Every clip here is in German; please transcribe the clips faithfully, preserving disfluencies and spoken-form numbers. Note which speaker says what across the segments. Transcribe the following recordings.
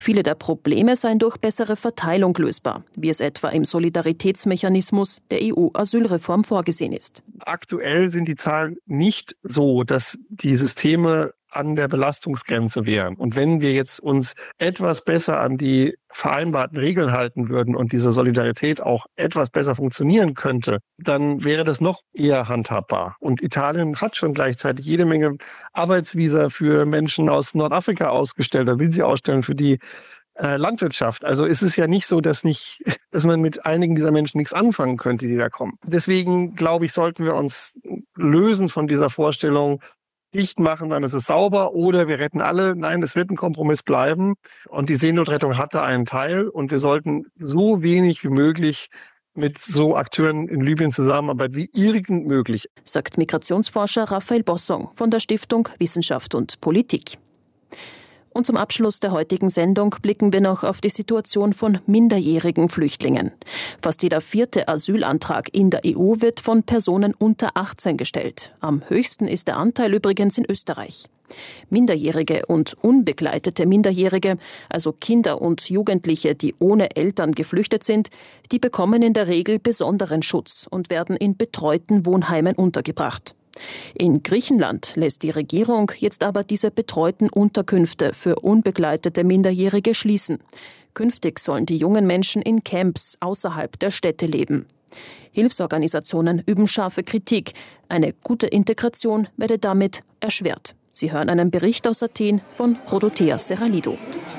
Speaker 1: Viele der Probleme seien durch bessere Verteilung lösbar, wie es etwa im Solidaritätsmechanismus der E U-Asylreform vorgesehen ist.
Speaker 2: Aktuell sind die Zahlen nicht so, dass die Systeme an der Belastungsgrenze wären. Und wenn wir jetzt uns etwas besser an die vereinbarten Regeln halten würden und diese Solidarität auch etwas besser funktionieren könnte, dann wäre das noch eher handhabbar. Und Italien hat schon gleichzeitig jede Menge Arbeitsvisa für Menschen aus Nordafrika ausgestellt, oder will sie ausstellen für die äh, Landwirtschaft. Also ist es ja nicht so, dass nicht, dass man mit einigen dieser Menschen nichts anfangen könnte, die da kommen. Deswegen, glaube ich, sollten wir uns lösen von dieser Vorstellung, dicht machen, dann ist es sauber, oder wir retten alle. Nein, es wird ein Kompromiss bleiben. Und die Seenotrettung hatte einen Teil. Und wir sollten so wenig wie möglich mit so Akteuren in Libyen zusammenarbeiten, wie irgend möglich.
Speaker 1: Sagt Migrationsforscher Raphael Bossong von der Stiftung Wissenschaft und Politik. Und zum Abschluss der heutigen Sendung blicken wir noch auf die Situation von minderjährigen Flüchtlingen. Fast jeder vierte Asylantrag in der E U wird von Personen unter achtzehn gestellt. Am höchsten ist der Anteil übrigens in Österreich. Minderjährige und unbegleitete Minderjährige, also Kinder und Jugendliche, die ohne Eltern geflüchtet sind, die bekommen in der Regel besonderen Schutz und werden in betreuten Wohnheimen untergebracht. In Griechenland lässt die Regierung jetzt aber diese betreuten Unterkünfte für unbegleitete Minderjährige schließen. Künftig sollen die jungen Menschen in Camps außerhalb der Städte leben. Hilfsorganisationen üben scharfe Kritik. Eine gute Integration werde damit erschwert. Sie hören einen Bericht aus Athen von Rodotea Serralido.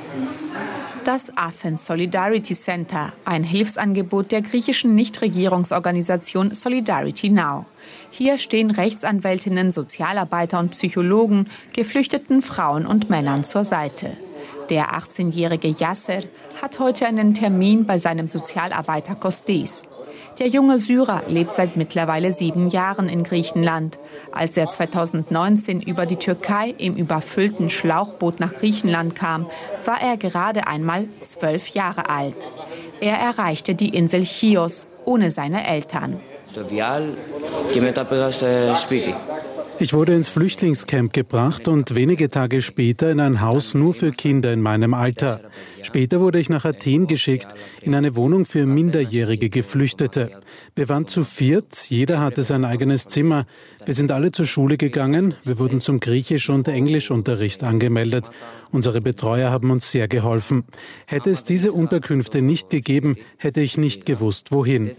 Speaker 3: Das Athens Solidarity Center, ein Hilfsangebot der griechischen Nichtregierungsorganisation Solidarity Now. Hier stehen Rechtsanwältinnen, Sozialarbeiter und Psychologen geflüchteten Frauen und Männern zur Seite. Der achtzehnjährige Yasser hat heute einen Termin bei seinem Sozialarbeiter Kostis. Der junge Syrer lebt seit mittlerweile sieben Jahren in Griechenland. Als er zweitausendneunzehn über die Türkei im überfüllten Schlauchboot nach Griechenland kam, war er gerade einmal zwölf Jahre alt. Er erreichte die Insel Chios ohne seine Eltern.
Speaker 4: Ich wurde ins Flüchtlingscamp gebracht und wenige Tage später in ein Haus nur für Kinder in meinem Alter. Später wurde ich nach Athen geschickt, in eine Wohnung für minderjährige Geflüchtete. Wir waren zu viert, jeder hatte sein eigenes Zimmer. Wir sind alle zur Schule gegangen, wir wurden zum Griechisch- und Englischunterricht angemeldet. Unsere Betreuer haben uns sehr geholfen. Hätte es diese Unterkünfte nicht gegeben, hätte ich nicht gewusst, wohin.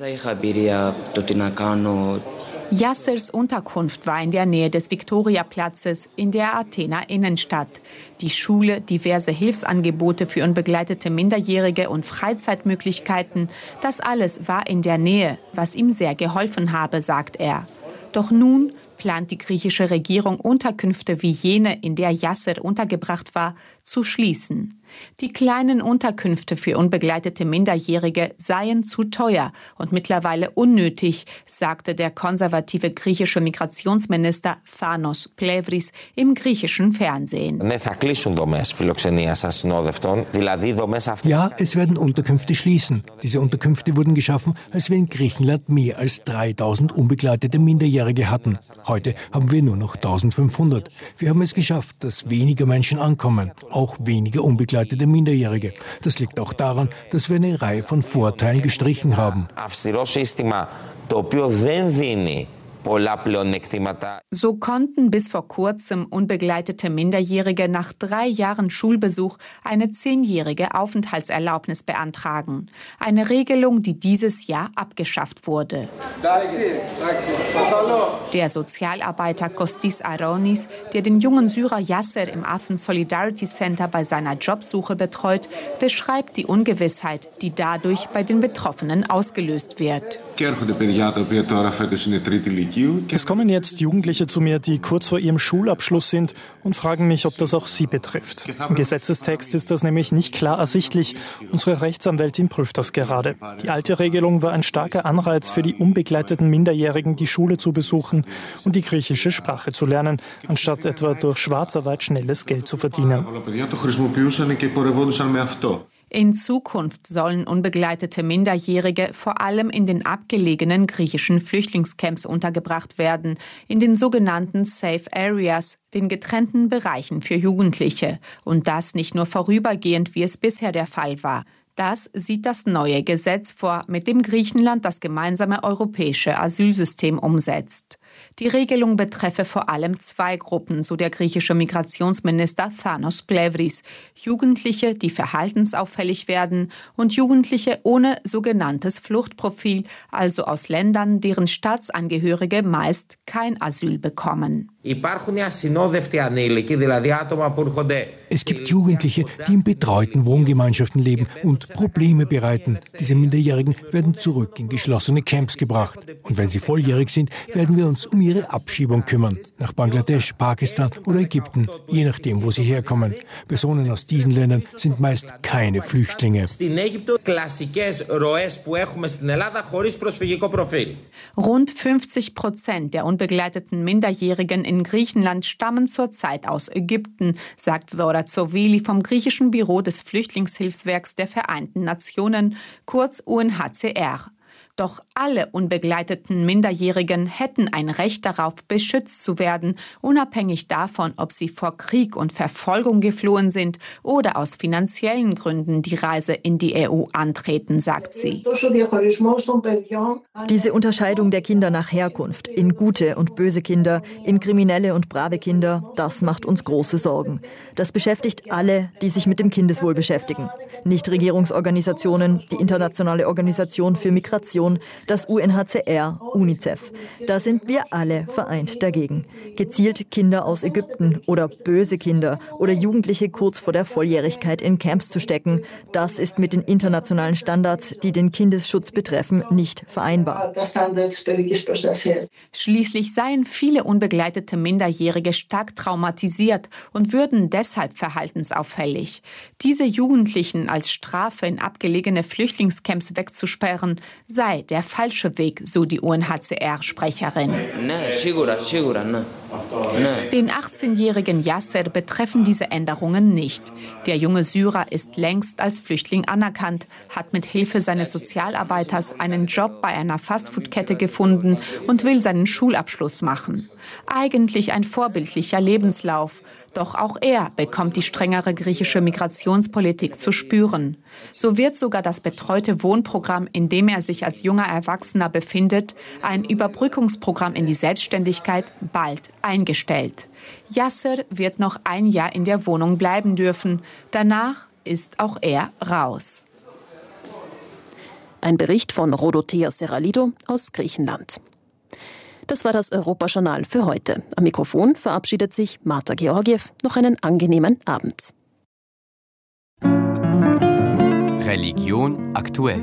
Speaker 3: Yassers Unterkunft war in der Nähe des Viktoriaplatzes in der Athener Innenstadt. Die Schule, diverse Hilfsangebote für unbegleitete Minderjährige und Freizeitmöglichkeiten, das alles war in der Nähe, was ihm sehr geholfen habe, sagt er. Doch nun plant die griechische Regierung, Unterkünfte wie jene, in der Yasser untergebracht war, zu schließen. Die kleinen Unterkünfte für unbegleitete Minderjährige seien zu teuer und mittlerweile unnötig, sagte der konservative griechische Migrationsminister Thanos Plevris im griechischen Fernsehen.
Speaker 5: Ja, es werden Unterkünfte schließen. Diese Unterkünfte wurden geschaffen, als wir in Griechenland mehr als dreitausend unbegleitete Minderjährige hatten. Heute haben wir nur noch eintausendfünfhundert. Wir haben es geschafft, dass weniger Menschen ankommen, auch weniger unbegleitete Minderjährige. Das liegt auch daran, dass wir eine Reihe von Vorteilen gestrichen haben.
Speaker 3: So konnten bis vor kurzem unbegleitete Minderjährige nach drei Jahren Schulbesuch eine zehnjährige Aufenthaltserlaubnis beantragen. Eine Regelung, die dieses Jahr abgeschafft wurde. Der Sozialarbeiter Kostis Aronis, der den jungen Syrer Yasser im Athens Solidarity Center bei seiner Jobsuche betreut, beschreibt die Ungewissheit, die dadurch bei den Betroffenen ausgelöst wird.
Speaker 6: Es kommen jetzt Jugendliche zu mir, die kurz vor ihrem Schulabschluss sind und fragen mich, ob das auch sie betrifft. Im Gesetzestext ist das nämlich nicht klar ersichtlich. Unsere Rechtsanwältin prüft das gerade. Die alte Regelung war ein starker Anreiz für die unbegleiteten Minderjährigen, die Schule zu besuchen und die griechische Sprache zu lernen, anstatt etwa durch Schwarzarbeit schnelles Geld zu verdienen.
Speaker 3: In Zukunft sollen unbegleitete Minderjährige vor allem in den abgelegenen griechischen Flüchtlingscamps untergebracht werden, in den sogenannten Safe Areas, den getrennten Bereichen für Jugendliche. Und das nicht nur vorübergehend, wie es bisher der Fall war. Das sieht das neue Gesetz vor, mit dem Griechenland das gemeinsame europäische Asylsystem umsetzt. Die Regelung betreffe vor allem zwei Gruppen, so der griechische Migrationsminister Thanos Plevris: Jugendliche, die verhaltensauffällig werden, und Jugendliche ohne sogenanntes Fluchtprofil, also aus Ländern, deren Staatsangehörige meist kein Asyl bekommen.
Speaker 5: Es gibt Jugendliche, die in betreuten Wohngemeinschaften leben und Probleme bereiten. Diese Minderjährigen werden zurück in geschlossene Camps gebracht. Und wenn sie volljährig sind, werden wir uns um ihre Abschiebung kümmern. Nach Bangladesch, Pakistan oder Ägypten, je nachdem, wo sie herkommen. Personen aus diesen Ländern sind meist keine Flüchtlinge.
Speaker 3: Rund fünfzig Prozent der unbegleiteten Minderjährigen in Griechenland stammen zurzeit aus Ägypten, sagt Dora Tsovili vom griechischen Büro des Flüchtlingshilfswerks der Vereinten Nationen, kurz U N H C R. Doch alle unbegleiteten Minderjährigen hätten ein Recht darauf, beschützt zu werden, unabhängig davon, ob sie vor Krieg und Verfolgung geflohen sind oder aus finanziellen Gründen die Reise in die E U antreten, sagt sie.
Speaker 7: Diese Unterscheidung der Kinder nach Herkunft in gute und böse Kinder, in kriminelle und brave Kinder, das macht uns große Sorgen. Das beschäftigt alle, die sich mit dem Kindeswohl beschäftigen. Nichtregierungsorganisationen, die Internationale Organisation für Migration, das U N H C R, UNICEF. Da sind wir alle vereint dagegen. Gezielt Kinder aus Ägypten oder böse Kinder oder Jugendliche kurz vor der Volljährigkeit in Camps zu stecken, das ist mit den internationalen Standards, die den Kindesschutz betreffen, nicht vereinbar.
Speaker 3: Schließlich seien viele unbegleitete Minderjährige stark traumatisiert und würden deshalb verhaltensauffällig. Diese Jugendlichen als Strafe in abgelegene Flüchtlingscamps wegzusperren, sei der falsche Weg, so die U N H C R-Sprecherin. Den achtzehnjährigen Yasser betreffen diese Änderungen nicht. Der junge Syrer ist längst als Flüchtling anerkannt, hat mit Hilfe seines Sozialarbeiters einen Job bei einer Fastfood-Kette gefunden und will seinen Schulabschluss machen. Eigentlich ein vorbildlicher Lebenslauf. Doch auch er bekommt die strengere griechische Migrationspolitik zu spüren. So wird sogar das betreute Wohnprogramm, in dem er sich als junger Erwachsener befindet, ein Überbrückungsprogramm in die Selbstständigkeit, bald eingestellt. Yasser wird noch ein Jahr in der Wohnung bleiben dürfen. Danach ist auch er raus.
Speaker 1: Ein Bericht von Rodotea Serralido aus Griechenland. Das war das Europajournal für heute. Am Mikrofon verabschiedet sich Marta Georgiev. Noch einen angenehmen Abend.
Speaker 8: Religion aktuell.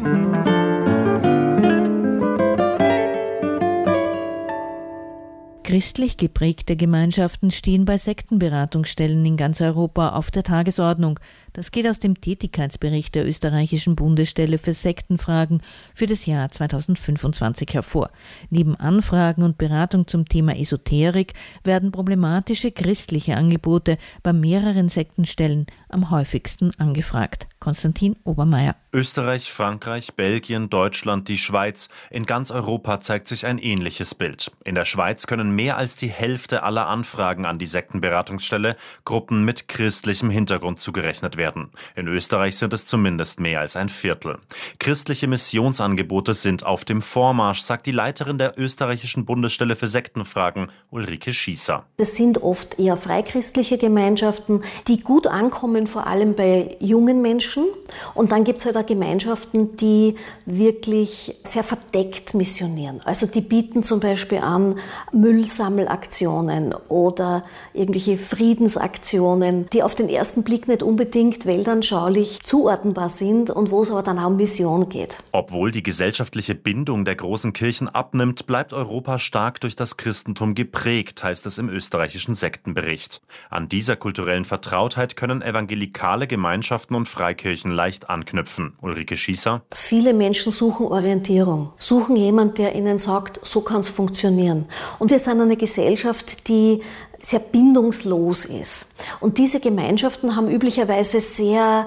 Speaker 9: Christlich geprägte Gemeinschaften stehen bei Sektenberatungsstellen in ganz Europa auf der Tagesordnung. Das geht aus dem Tätigkeitsbericht der österreichischen Bundesstelle für Sektenfragen für das Jahr zweitausendfünfundzwanzig hervor. Neben Anfragen und Beratung zum Thema Esoterik werden problematische christliche Angebote bei mehreren Sektenstellen am häufigsten angefragt. Konstantin Obermeier.
Speaker 10: Österreich, Frankreich, Belgien, Deutschland, die Schweiz. In ganz Europa zeigt sich ein ähnliches Bild. In der Schweiz können mehr als die Hälfte aller Anfragen an die Sektenberatungsstelle Gruppen mit christlichem Hintergrund zugerechnet werden. In Österreich sind es zumindest mehr als ein Viertel. Christliche Missionsangebote sind auf dem Vormarsch, sagt die Leiterin der österreichischen Bundesstelle für Sektenfragen, Ulrike Schießer.
Speaker 11: Das sind oft eher freichristliche Gemeinschaften, die gut ankommen, vor allem bei jungen Menschen. Und dann gibt es halt auch Gemeinschaften, die wirklich sehr verdeckt missionieren. Also die bieten zum Beispiel an Müllsammelaktionen oder irgendwelche Friedensaktionen, die auf den ersten Blick nicht unbedingt weltanschaulich zuordnenbar sind und wo es aber dann auch um Mission geht.
Speaker 10: Obwohl die gesellschaftliche Bindung der großen Kirchen abnimmt, bleibt Europa stark durch das Christentum geprägt, heißt es im österreichischen Sektenbericht. An dieser kulturellen Vertrautheit können evangelikale Gemeinschaften und Freikirchen leicht anknüpfen. Ulrike Schießer.
Speaker 11: Viele Menschen suchen Orientierung, suchen jemanden, der ihnen sagt, so kann es funktionieren. Und wir sind eine Gesellschaft, die sehr bindungslos ist. Und diese Gemeinschaften haben üblicherweise sehr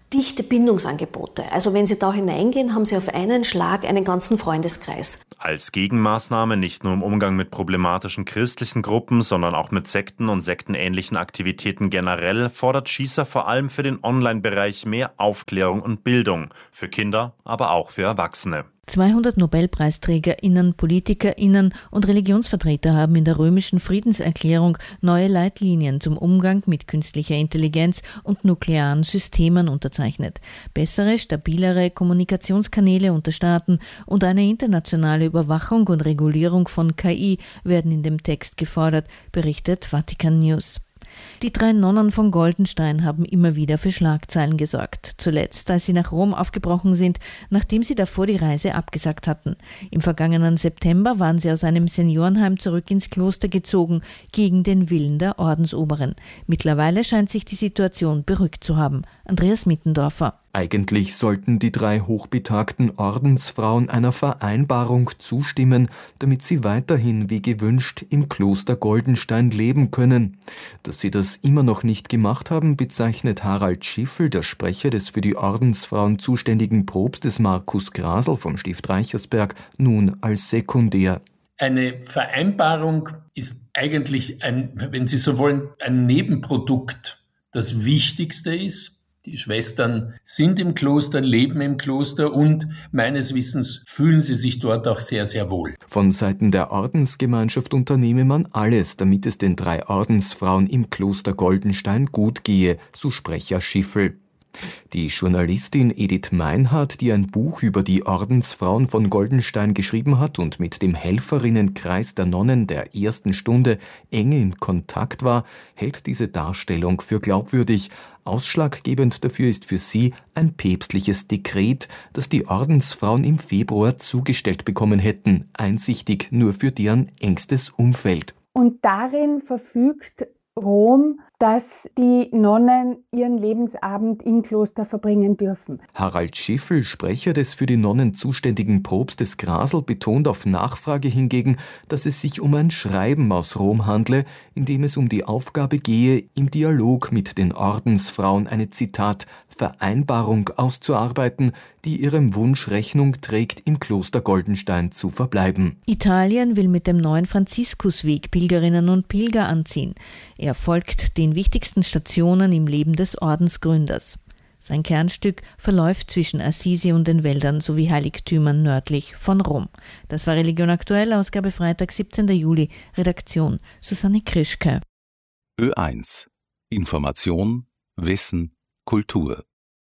Speaker 11: dichte Bindungsangebote. Also wenn Sie da hineingehen, haben Sie auf einen Schlag einen ganzen Freundeskreis.
Speaker 10: Als Gegenmaßnahme nicht nur im Umgang mit problematischen christlichen Gruppen, sondern auch mit Sekten und sektenähnlichen Aktivitäten generell, fordert Schießer vor allem für den Online-Bereich mehr Aufklärung und Bildung. Für Kinder, aber auch für Erwachsene.
Speaker 9: zweihundert NobelpreisträgerInnen, PolitikerInnen und Religionsvertreter haben in der römischen Friedenserklärung neue Leitlinien zum Umgang mit künstlicher Intelligenz und nuklearen Systemen unterzeichnet. Bessere, stabilere Kommunikationskanäle unter Staaten und eine internationale Überwachung und Regulierung von K I werden in dem Text gefordert, berichtet Vatikan News. Die drei Nonnen von Goldenstein haben immer wieder für Schlagzeilen gesorgt. Zuletzt, als sie nach Rom aufgebrochen sind, nachdem sie davor die Reise abgesagt hatten. Im vergangenen September waren sie aus einem Seniorenheim zurück ins Kloster gezogen, gegen den Willen der Ordensoberen. Mittlerweile scheint sich die Situation beruhigt zu haben. Andreas Mittendorfer.
Speaker 12: Eigentlich sollten die drei hochbetagten Ordensfrauen einer Vereinbarung zustimmen, damit sie weiterhin wie gewünscht im Kloster Goldenstein leben können. Dass sie das immer noch nicht gemacht haben, bezeichnet Harald Schiffel, der Sprecher des für die Ordensfrauen zuständigen Propstes Markus Grasl vom Stift Reichersberg, nun als sekundär.
Speaker 13: Eine Vereinbarung ist eigentlich, ein, wenn Sie so wollen, ein Nebenprodukt. Das Wichtigste ist, die Schwestern sind im Kloster, leben im Kloster und meines Wissens fühlen sie sich dort auch sehr, sehr wohl.
Speaker 12: Von Seiten der Ordensgemeinschaft unternehme man alles, damit es den drei Ordensfrauen im Kloster Goldenstein gut gehe, so Sprecher Schiffel. Die Journalistin Edith Meinhardt, die ein Buch über die Ordensfrauen von Goldenstein geschrieben hat und mit dem Helferinnenkreis der Nonnen der ersten Stunde eng in Kontakt war, hält diese Darstellung für glaubwürdig. Ausschlaggebend dafür ist für sie ein päpstliches Dekret, das die Ordensfrauen im Februar zugestellt bekommen hätten, einsichtig nur für deren engstes Umfeld.
Speaker 14: Und darin verfügt Rom, dass die Nonnen ihren Lebensabend im Kloster verbringen dürfen.
Speaker 12: Harald Schiffel, Sprecher des für die Nonnen zuständigen Propstes Grasl, betont auf Nachfrage hingegen, dass es sich um ein Schreiben aus Rom handle, in dem es um die Aufgabe gehe, im Dialog mit den Ordensfrauen eine, Zitat, Vereinbarung auszuarbeiten, die ihrem Wunsch Rechnung trägt, im Kloster Goldenstein zu verbleiben.
Speaker 9: Italien will mit dem neuen Franziskusweg Pilgerinnen und Pilger anziehen. Er folgt den wichtigsten Stationen im Leben des Ordensgründers. Sein Kernstück verläuft zwischen Assisi und den Wäldern sowie Heiligtümern nördlich von Rom. Das war Religion aktuell, Ausgabe Freitag, siebzehnten Juli, Redaktion Susanne Krischke.
Speaker 15: Ö eins. Information, Wissen, Kultur.